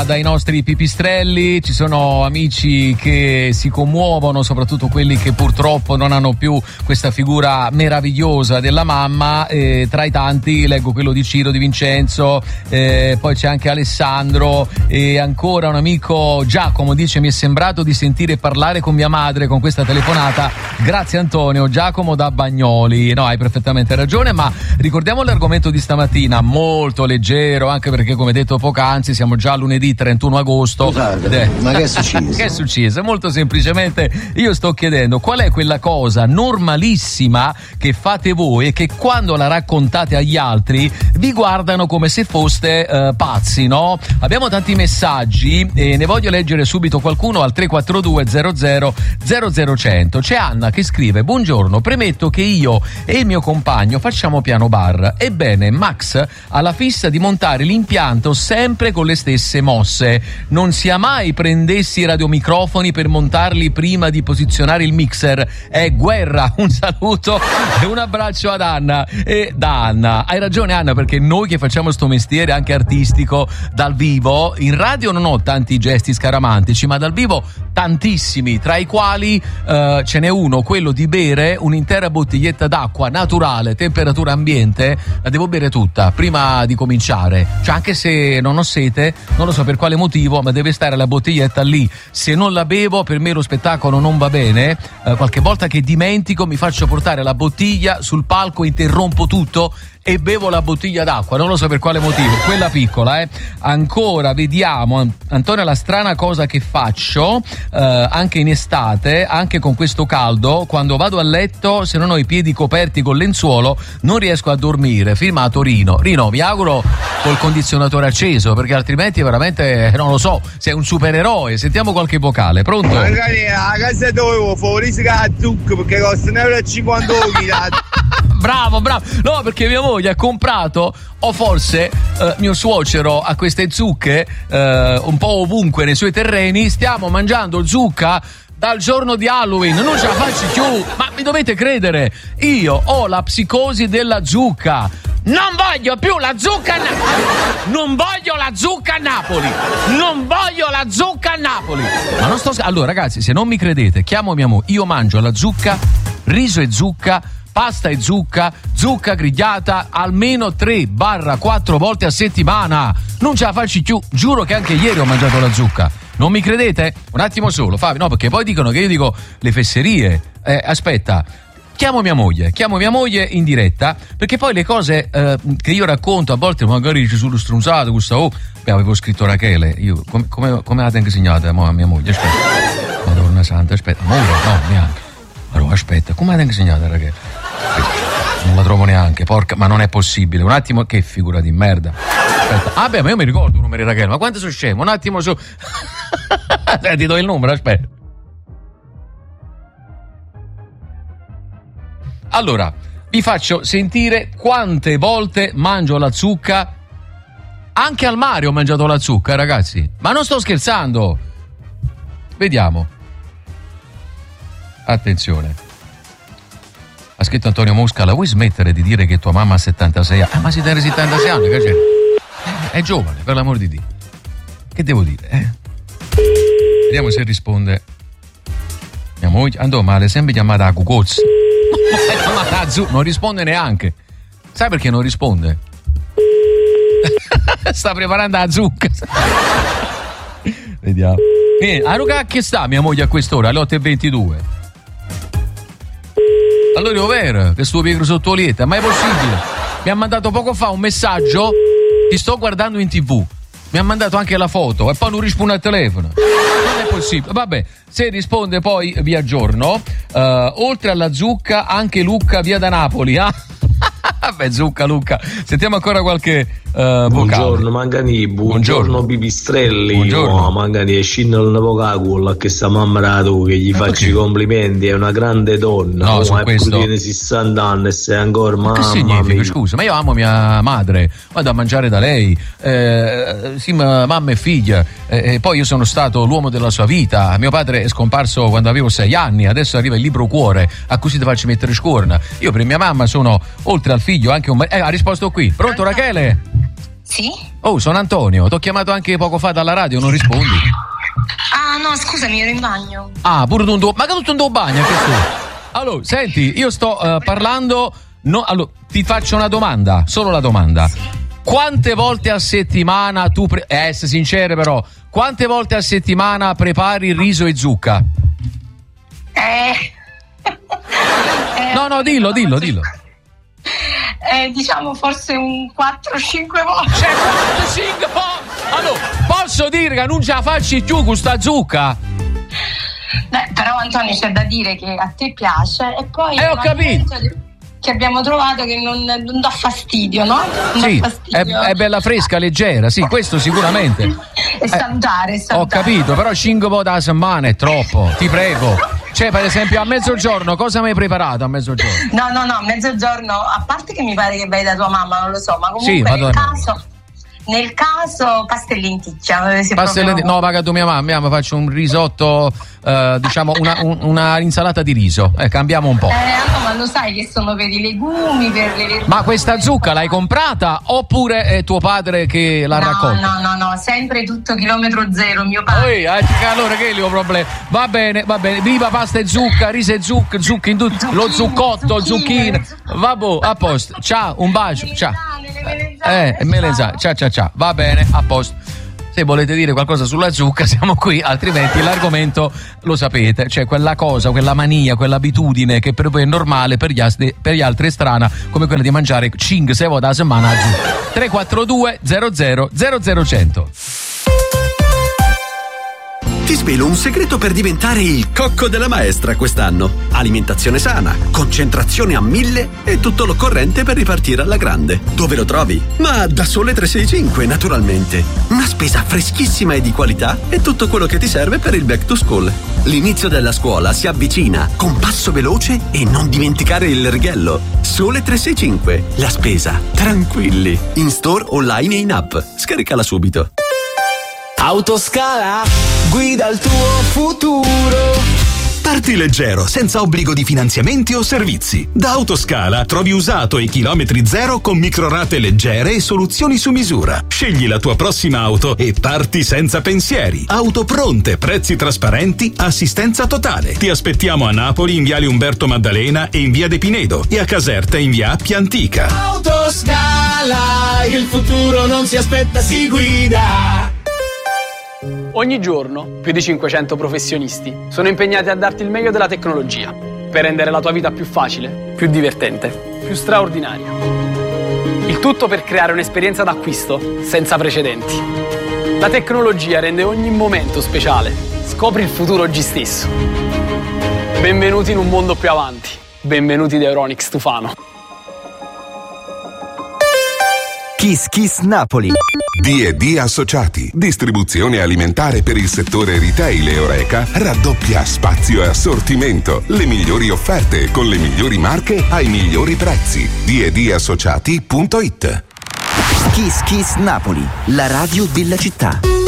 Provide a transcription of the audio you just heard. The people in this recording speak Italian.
dai nostri pipistrelli. Ci sono amici che si commuovono, soprattutto quelli che purtroppo non hanno più questa figura meravigliosa della mamma. Tra i tanti leggo quello di Ciro Di Vincenzo, poi c'è anche Alessandro e ancora un amico, Giacomo, dice: mi è sembrato di sentire parlare con mia madre con questa telefonata. Grazie Antonio. Giacomo da Bagnoli. No, hai perfettamente ragione, ma ricordiamo l'argomento di stamattina, molto leggero, anche perché come detto poc'anzi siamo già lunedì 31 agosto. Scusate, ma che è successo? Che è successo? Molto semplicemente io sto chiedendo qual è quella cosa normalissima che fate voi e che quando la raccontate agli altri vi guardano come se foste pazzi, no? Abbiamo tanti messaggi e ne voglio leggere subito qualcuno al 342 00 00100. C'è Anna che scrive: buongiorno, premetto che io e il mio compagno facciamo piano bar. Ebbene, Max ha la fissa di montare l'impianto sempre con le stesse mosse. Non sia mai prendessi i radiomicrofoni per montarli prima di posizionare il mixer. È guerra. Un saluto e un abbraccio ad Anna. E da Anna, hai ragione Anna, perché noi che facciamo sto mestiere anche artistico dal vivo, in radio non ho tanti gesti scaramantici, ma dal vivo tantissimi, tra i quali ce n'è uno, quello di bere un'intera bottiglietta d'acqua naturale, temperatura ambiente, la devo bere tutta prima di cominciare, cioè anche se non ho sete, non lo so per quale motivo, ma deve stare la bottiglietta lì. Se non la bevo, per me lo spettacolo non va bene. Qualche volta che dimentico mi faccio portare la bottiglia sul palco, interrompo tutto e bevo la bottiglia d'acqua, non lo so per quale motivo, quella piccola. Ancora vediamo, Antonio, la strana cosa che faccio anche in estate, anche con questo caldo, quando vado a letto, se non ho i piedi coperti col lenzuolo non riesco a dormire. Firmato Rino. Rino, mi auguro col condizionatore acceso, perché altrimenti veramente non lo so, sei un supereroe. Sentiamo qualche vocale. Pronto? Magari a casa dove fuori si la zucca perché costa 1,50 euro. Bravo. No, perché mia moglie ha comprato, o forse mio suocero ha queste zucche un po' ovunque nei suoi terreni. Stiamo mangiando zucca dal giorno di Halloween, non ce la faccio più, ma mi dovete credere, io ho la psicosi della zucca. Non voglio più la zucca a Napoli. Non voglio la zucca a Napoli. Non voglio la zucca a Napoli. Ma non sto allora ragazzi, se non mi credete, chiamo mia moglie. Io mangio la zucca, riso e zucca, pasta e zucca grigliata almeno 3-4 volte a settimana. Non ce la faccio più. Giuro che anche ieri ho mangiato la zucca. Non mi credete? Un attimo solo, Fabio. No, perché poi dicono che io dico le fesserie. Aspetta. Chiamo mia moglie in diretta, perché poi le cose che io racconto a volte magari ci sono strunzato, avevo scritto Rachele, io come la tengo segnata a mia moglie? Aspetta, Madonna Santa, aspetta, no, neanche. Allora, aspetta, come la tengo segnata Rachele? Non la trovo neanche, porca, ma non è possibile. Un attimo, che figura di merda. Aspetta, ma io mi ricordo il numero di Rachele, ma quanto sono scemo? Un attimo su. Ti do il numero, aspetta. Allora, vi faccio sentire quante volte mangio la zucca. Anche al mare ho mangiato la zucca, ragazzi. Ma non sto scherzando. Vediamo. Attenzione. Ha scritto Antonio Mosca: la vuoi smettere di dire che tua mamma ha 76 anni? Ma si tiene 76 anni, che c'è? È giovane, per l'amor di Dio. Che devo dire? Vediamo se risponde. Mia moglie. Andò male, sempre chiamata a Cucozzi. Non risponde neanche. Sai perché non risponde? Sta preparando la zucca. Vediamo. A che sta mia moglie a quest'ora, alle 8:22? Allora io vero che sto piegro sotto lieta, ma è possibile? Mi ha mandato poco fa un messaggio: ti sto guardando in TV. Mi ha mandato anche la foto e poi non risponde al telefono. Non è possibile. Vabbè, se risponde poi vi aggiorno. Oltre alla zucca, anche Lucca via da Napoli. Vabbè, zucca Lucca. Sentiamo ancora qualche vocale. Buongiorno Mangani, buongiorno Pipistrelli. Buongiorno. Mangani è scinno il vocabolo che sta mamma tu che gli faccio i complimenti, è una grande donna. No, su questo tiene 60 anni e sei ancora mamma. Che significa? Mia. Scusa, ma io amo mia madre, vado a mangiare da lei, sì, mamma e figlia, poi io sono stato l'uomo della sua vita. Mio padre è scomparso quando avevo 6 anni, adesso arriva il libro cuore, a cui si ti faccio mettere scorna. Io per mia mamma sono, oltre al figlio, anche un ha risposto qui. Pronto Rachele? Sì? Oh, sono Antonio, t'ho chiamato anche poco fa dalla radio, non rispondi. Ah, no, scusami, ero in bagno. Ah, pure tu, ma che tutto in tuo bagno, che tu? Allora, senti, io sto parlando, allora, ti faccio una domanda, solo la domanda. Quante volte a settimana tu, essere sincere però, quante volte a settimana prepari riso e zucca? No, dillo. Diciamo forse un 4-5 volte. Cioè, 4-5 volte? Allora, posso dire che non ce la facci più con sta zucca? Però Antonio, c'è da dire che a te piace e poi ho capito che abbiamo trovato che non dà fastidio, no? Sì, è bella fresca, leggera, sì, questo sicuramente. È salutare. Ho capito, però 5 volte alla settimana è troppo, ti prego. Cioè, per esempio, a mezzogiorno, cosa mi hai preparato a mezzogiorno? No, a mezzogiorno, a parte che mi pare che vai da tua mamma, non lo so, ma comunque sì, nel caso pasta e lenticchia. No, vaga tu mia mamma, faccio un risotto, diciamo una insalata di riso. Cambiamo un po'. No, ma lo sai che sono per i legumi, per le verdure. Ma questa zucca l'hai comprata oppure è tuo padre che l'ha raccolta? No, sempre tutto chilometro zero, mio padre. Allora che li ho problemi. Va bene, viva pasta e zucca, riso e zucca in tutto, lo zuccotto, zucchine. Vabbè, a posto. Ciao, un bacio. Ciao. Melenzane. Ciao. Va bene, a posto. Se volete dire qualcosa sulla zucca siamo qui, altrimenti l'argomento lo sapete, cioè quella cosa, quella mania, quell'abitudine che per voi è normale, per gli altri è strana, come quella di mangiare 5-6 volte alla settimana a zucca. 342 00 00 Ti svelo un segreto per diventare il cocco della maestra quest'anno. Alimentazione sana, concentrazione a 1000 e tutto l'occorrente per ripartire alla grande. Dove lo trovi? Ma da Sole 365, naturalmente. Una spesa freschissima e di qualità e tutto quello che ti serve per il back to school. L'inizio della scuola si avvicina con passo veloce e non dimenticare il righello. Sole 365, la spesa tranquilli. In store, online e in app. Scaricala subito. Autoscala, guida il tuo futuro. Parti leggero, senza obbligo di finanziamenti o servizi. Da Autoscala trovi usato e chilometri zero con microrate leggere e soluzioni su misura. Scegli la tua prossima auto e parti senza pensieri. Auto pronte, prezzi trasparenti, assistenza totale. Ti aspettiamo a Napoli in viale Umberto Maddalena e in via De Pinedo e a Caserta in via Appia Antica. Autoscala, il futuro non si aspetta, si guida. Ogni giorno più di 500 professionisti sono impegnati a darti il meglio della tecnologia per rendere la tua vita più facile, più divertente, più straordinaria. Il tutto per creare un'esperienza d'acquisto senza precedenti. La tecnologia rende ogni momento speciale. Scopri il futuro oggi stesso. Benvenuti in un mondo più avanti. Benvenuti da Euronics Tufano. Kiss Napoli. D&D Associati, distribuzione alimentare per il settore retail e Horeca, raddoppia spazio e assortimento, le migliori offerte con le migliori marche ai migliori prezzi. D&Dassociati.it. Kiss Napoli, la radio della città.